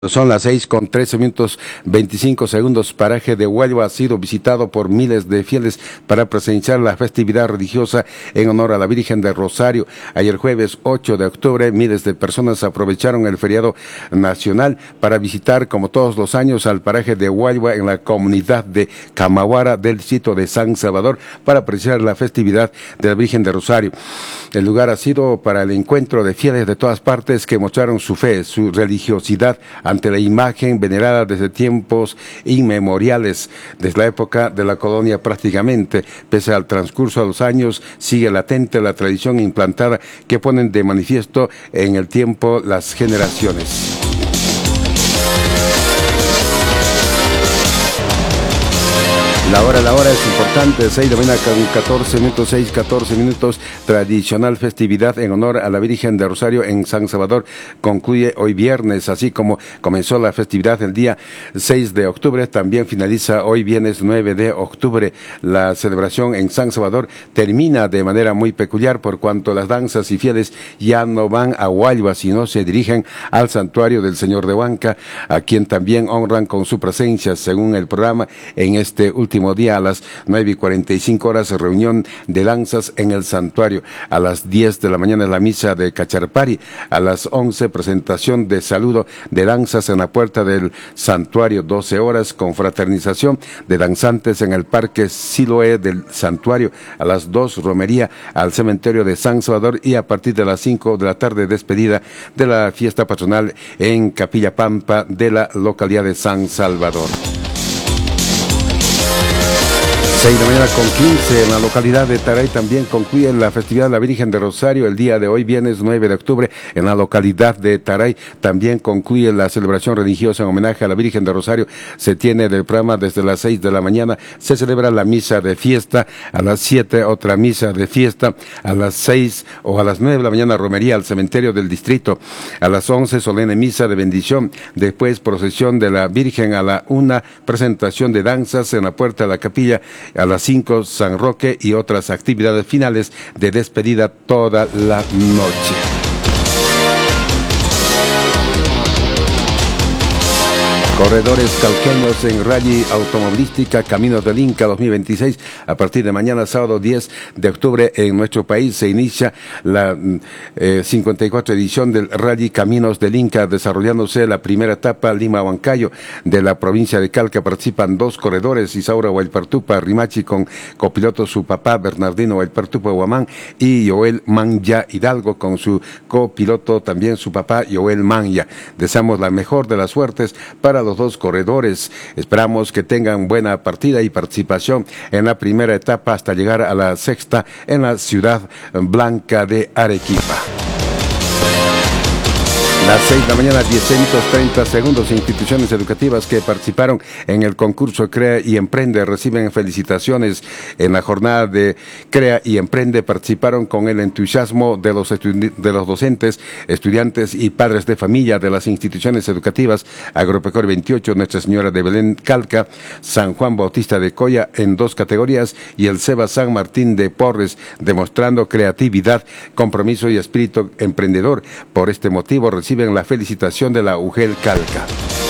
Son las 6:13:25. Paraje de Huayva ha sido visitado por miles de fieles para presenciar la festividad religiosa en honor a la Virgen del Rosario. Ayer jueves 8 de octubre, miles de personas aprovecharon el feriado nacional para visitar, como todos los años, al paraje de Huayva en la comunidad de Camaguara del distrito de San Salvador para apreciar la festividad de la Virgen del Rosario. El lugar ha sido para el encuentro de fieles de todas partes que mostraron su fe, su religiosidad ante la imagen venerada desde tiempos inmemoriales, desde la época de la colonia prácticamente. Pese al transcurso de los años, sigue latente la tradición implantada que ponen de manifiesto en el tiempo las generaciones. La hora es importante, 6 de la mañana con 14 minutos, tradicional festividad en honor a la Virgen de Rosario en San Salvador concluye hoy viernes, así como comenzó la festividad el día 6 de octubre, también finaliza hoy viernes 9 de octubre. La celebración en San Salvador termina de manera muy peculiar por cuanto las danzas y fieles ya no van a Huayva, sino se dirigen al santuario del Señor de Huanca, a quien también honran con su presencia, según el programa. En este último día, a las 9:45, reunión de danzas en el santuario. A las 10 de la mañana la misa de Cacharpari. A las 11 presentación de saludo de danzas en la puerta del santuario. 12 horas confraternización de danzantes en el parque Siloé del santuario. A las 2 romería al cementerio de San Salvador y a partir de las 5 de la tarde despedida de la fiesta patronal en Capilla Pampa de la localidad de San Salvador. 6 de la mañana con 15, en la localidad de Taray también concluye la festividad de la Virgen de Rosario el día de hoy, viernes 9 de octubre, en la localidad de Taray también concluye la celebración religiosa en homenaje a la Virgen de Rosario. Se tiene del programa desde las 6 de la mañana, se celebra la misa de fiesta, a las 7 otra misa de fiesta, a las 6 o a las 9 de la mañana romería al cementerio del distrito, a las 11 solemne misa de bendición, después procesión de la Virgen, a la 1 presentación de danzas en la puerta de la capilla, a las 5 San Roque y otras actividades finales de despedida toda la noche. Corredores calqueños en rally automovilística Caminos del Inca 2026. A partir de mañana, sábado 10 de octubre, en nuestro país se inicia la 54 edición del rally Caminos del Inca, desarrollándose la primera etapa Lima-Huancayo de la provincia de Calca. Participan 2 corredores, Isaura Huaypartupa Rimachi con copiloto su papá Bernardino Huaypartupa Huamán y Joel Manya Hidalgo con su copiloto también su papá Joel Manya. Deseamos la mejor de las suertes para los 2 corredores. Esperamos que tengan buena partida y participación en la primera etapa hasta llegar a la sexta en la ciudad blanca de Arequipa. Las 6 de la mañana, 10:30. Instituciones educativas que participaron en el concurso Crea y Emprende reciben felicitaciones. En la jornada de Crea y Emprende participaron con el entusiasmo de los docentes, estudiantes y padres de familia de las instituciones educativas Agropecuario 28, Nuestra Señora de Belén Calca, San Juan Bautista de Coya en 2 categorías y el Seba San Martín de Porres, demostrando creatividad, compromiso y espíritu emprendedor. Por este motivo reciben la felicitación de la UGEL Calca.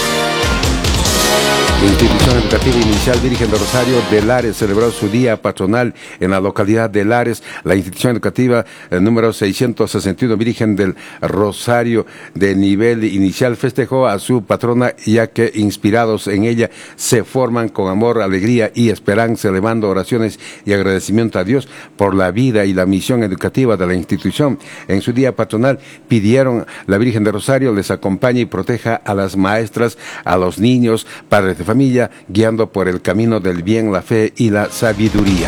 Institución Educativa Inicial Virgen de Rosario de Lares celebró su día patronal en la localidad de Lares. La institución educativa número 661 Virgen del Rosario de nivel inicial festejó a su patrona, ya que inspirados en ella se forman con amor, alegría y esperanza, elevando oraciones y agradecimiento a Dios por la vida y la misión educativa de la institución. En su día patronal pidieron la Virgen de Rosario les acompañe y proteja a las maestras, a los niños, padres de familia, guiando por el camino del bien, la fe y la sabiduría.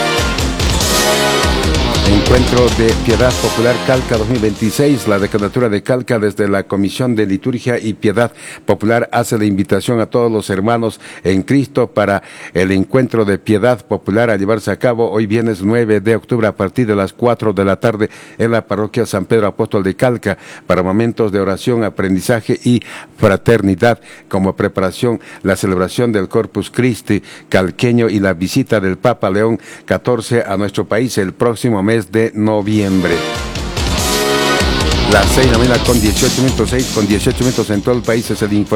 Encuentro de Piedad Popular Calca 2026. La Decanatura de Calca, desde la Comisión de Liturgia y Piedad Popular, hace la invitación a todos los hermanos en Cristo para el Encuentro de Piedad Popular a llevarse a cabo hoy viernes 9 de octubre a partir de las 4 de la tarde en la parroquia San Pedro Apóstol de Calca, para momentos de oración, aprendizaje y fraternidad. Como preparación, la celebración del Corpus Christi calqueño y la visita del Papa León XIV a nuestro país el próximo mes de noviembre. Las 6 de la mañana con 18 minutos, 6 con 18 minutos en todo el país es el informe.